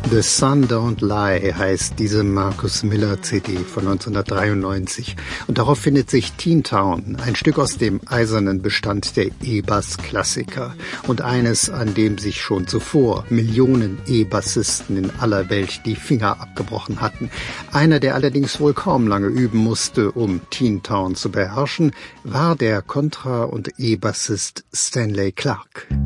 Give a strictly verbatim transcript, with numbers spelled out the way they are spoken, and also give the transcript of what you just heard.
The Sun Don't Lie heißt diese Marcus Miller C D von neunzehnhundertdreiundneunzig. Und darauf findet sich Teen Town, ein Stück aus dem eisernen Bestand der E-Bass-Klassiker und eines, an dem sich schon zuvor Millionen E-Bassisten in aller Welt die Finger abgebrochen hatten. Einer, der allerdings wohl kaum lange üben musste, um Teen Town zu beherrschen, war der Kontra- und E-Bassist Stanley Clarke.